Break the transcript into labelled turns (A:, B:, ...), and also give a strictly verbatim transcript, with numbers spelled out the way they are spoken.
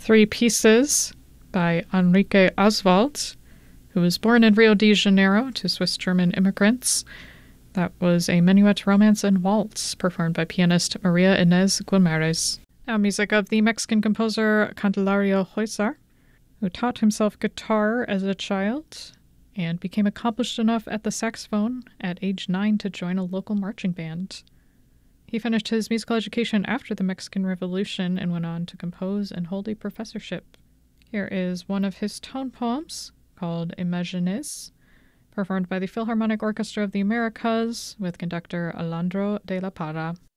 A: Three Pieces by Enrique Oswald, who was born in Rio de Janeiro to Swiss-German immigrants. That was a minuet, romance, and waltz performed by pianist Maria Inés Guimarães. Now music of the Mexican composer Candelario Huizar, who taught himself guitar as a child and became accomplished enough at the saxophone at age nine to join a local marching band. He finished his musical education after the Mexican Revolution and went on to compose and hold a professorship. Here is one of his tone poems called Imagines, performed by the Philharmonic Orchestra of the Americas with conductor Alejandro de la Parra.